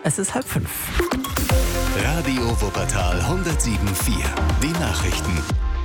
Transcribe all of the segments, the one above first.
Es ist 4:30. Radio Wuppertal 107.4. Die Nachrichten.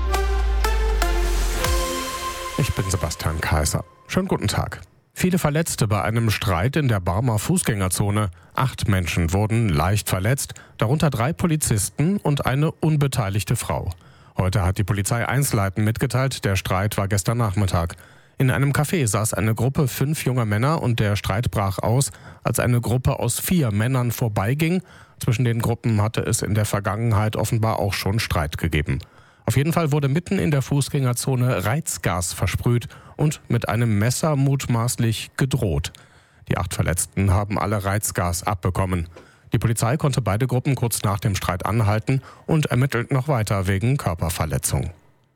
Ich bin Sebastian Kaiser. Schönen guten Tag. Viele Verletzte bei einem Streit in der Barmer Fußgängerzone. 8 Menschen wurden leicht verletzt, darunter 3 Polizisten und eine unbeteiligte Frau. Heute hat die Polizei Einzelheiten mitgeteilt, der Streit war gestern Nachmittag. In einem Café saß eine Gruppe 5 junger Männer und der Streit brach aus, als eine Gruppe aus 4 Männern vorbeiging. Zwischen den Gruppen hatte es in der Vergangenheit offenbar auch schon Streit gegeben. Auf jeden Fall wurde mitten in der Fußgängerzone Reizgas versprüht und mit einem Messer mutmaßlich gedroht. Die 8 Verletzten haben alle Reizgas abbekommen. Die Polizei konnte beide Gruppen kurz nach dem Streit anhalten und ermittelt noch weiter wegen Körperverletzung.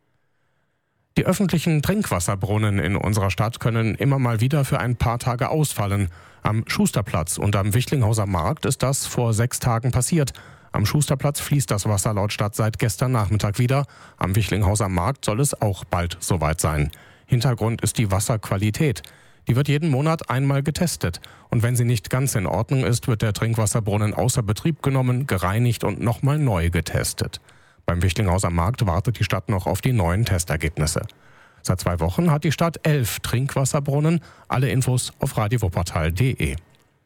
Die öffentlichen Trinkwasserbrunnen in unserer Stadt können immer mal wieder für ein paar Tage ausfallen. Am Schusterplatz und am Wichlinghauser Markt ist das vor 6 Tagen passiert. Am Schusterplatz fließt das Wasser laut Stadt seit gestern Nachmittag wieder. Am Wichlinghauser Markt soll es auch bald soweit sein. Hintergrund ist die Wasserqualität. Die wird jeden Monat einmal getestet. Und wenn sie nicht ganz in Ordnung ist, wird der Trinkwasserbrunnen außer Betrieb genommen, gereinigt und nochmal neu getestet. Beim Wichlinghauser Markt wartet die Stadt noch auf die neuen Testergebnisse. Seit 2 Wochen hat die Stadt 11 Trinkwasserbrunnen. Alle Infos auf radiowuppertal.de.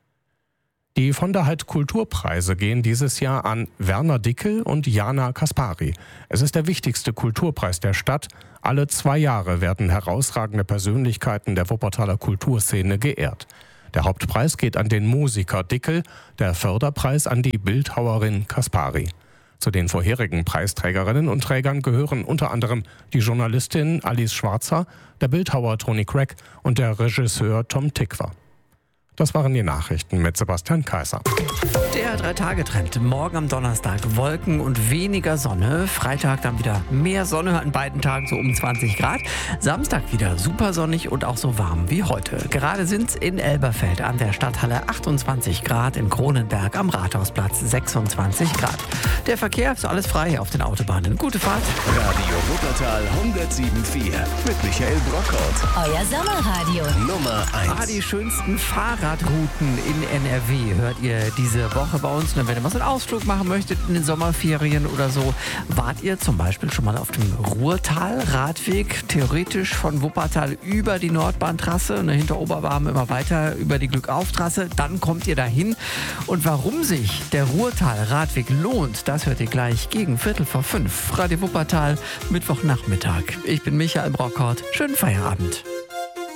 Die von der Halt Kulturpreise gehen dieses Jahr an Werner Dickel und Jana Kaspari. Es ist der wichtigste Kulturpreis der Stadt. Alle 2 Jahre werden herausragende Persönlichkeiten der Wuppertaler Kulturszene geehrt. Der Hauptpreis geht an den Musiker Dickel, der Förderpreis an die Bildhauerin Kaspari. Zu den vorherigen Preisträgerinnen und Trägern gehören unter anderem die Journalistin Alice Schwarzer, der Bildhauer Toni Craig und der Regisseur Tom Tykwer. Das waren die Nachrichten mit Sebastian Kaiser. Der 3-Tage-Trend. Morgen am Donnerstag Wolken und weniger Sonne. Freitag dann wieder mehr Sonne, an beiden Tagen so um 20 Grad. Samstag wieder super sonnig und auch so warm wie heute. Gerade sind es in Elberfeld an der Stadthalle 28 Grad, in Kronenberg am Rathausplatz 26 Grad. Der Verkehr ist alles frei auf den Autobahnen. Gute Fahrt. Radio Wuppertal 107.4 mit Michael Brockhaut. Euer Sommerradio. Nummer 1. Die schönsten Fahrradrouten in NRW hört ihr diese Woche bei uns. Und wenn ihr mal so einen Ausflug machen möchtet in den Sommerferien oder so, wart ihr zum Beispiel schon mal auf dem Ruhrtal-Radweg, theoretisch von Wuppertal über die Nordbahntrasse und hinter Oberbarm immer weiter über die Glückauftrasse. Dann kommt ihr dahin. Und warum sich der Ruhrtal-Radweg lohnt, das hört ihr gleich gegen 4:45. Radio Wuppertal, Mittwochnachmittag. Ich bin Michael Brockhaut. Schönen Feierabend.